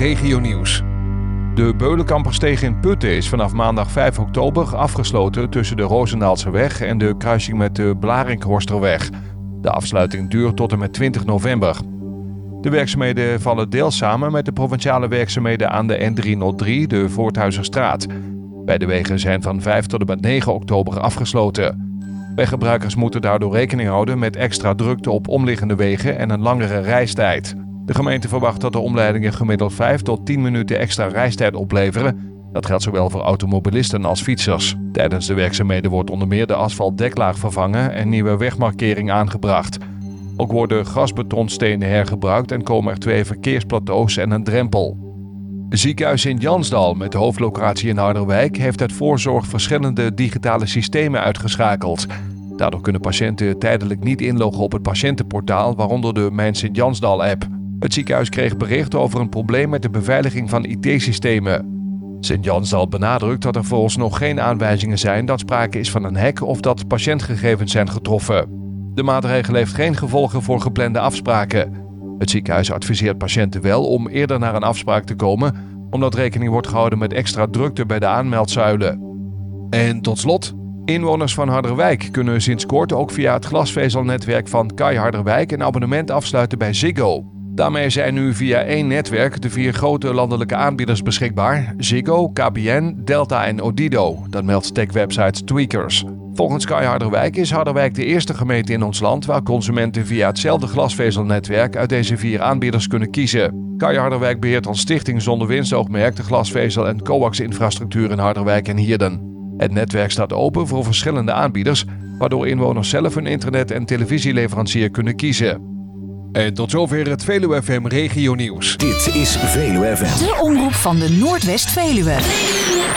Regionieuws. De Beulenkampersteeg in Putten is vanaf maandag 5 oktober afgesloten tussen de Roosendaalseweg en de kruising met de Blarikhorsterweg. De afsluiting duurt tot en met 20 november. De werkzaamheden vallen deels samen met de provinciale werkzaamheden aan de N303, de Voorthuizerstraat. Beide wegen zijn van 5 tot en met 9 oktober afgesloten. Weggebruikers moeten daardoor rekening houden met extra drukte op omliggende wegen en een langere reistijd. De gemeente verwacht dat de omleidingen gemiddeld 5 tot 10 minuten extra reistijd opleveren. Dat geldt zowel voor automobilisten als fietsers. Tijdens de werkzaamheden wordt onder meer de asfaltdeklaag vervangen en nieuwe wegmarkering aangebracht. Ook worden grasbetonstenen hergebruikt en komen er 2 verkeersplateaus en een drempel. Het ziekenhuis in Jansdal met de hoofdlocatie in Harderwijk heeft uit voorzorg verschillende digitale systemen uitgeschakeld. Daardoor kunnen patiënten tijdelijk niet inloggen op het patiëntenportaal, waaronder de Mijn Sint-Jansdal-app. Het ziekenhuis kreeg bericht over een probleem met de beveiliging van IT-systemen. Sint-Jansdal benadrukt dat er vooralsnog geen aanwijzingen zijn dat sprake is van een hack of dat patiëntgegevens zijn getroffen. De maatregel heeft geen gevolgen voor geplande afspraken. Het ziekenhuis adviseert patiënten wel om eerder naar een afspraak te komen, omdat rekening wordt gehouden met extra drukte bij de aanmeldzuilen. En tot slot, inwoners van Harderwijk kunnen sinds kort ook via het glasvezelnetwerk van KAI Harderwijk een abonnement afsluiten bij Ziggo. Daarmee zijn nu via één netwerk de 4 grote landelijke aanbieders beschikbaar: Ziggo, KPN, Delta en Odido. Dat meldt techwebsite Tweakers. Volgens KAI Harderwijk is Harderwijk de eerste gemeente in ons land waar consumenten via hetzelfde glasvezelnetwerk uit deze 4 aanbieders kunnen kiezen. KAI Harderwijk beheert als stichting zonder winstoogmerk de glasvezel- en coax-infrastructuur in Harderwijk en Hierden. Het netwerk staat open voor verschillende aanbieders, waardoor inwoners zelf hun internet- en televisieleverancier kunnen kiezen. En tot zover het Veluwe FM Regionieuws. Dit is Veluwe FM. De omroep van de Noordwest-Veluwe.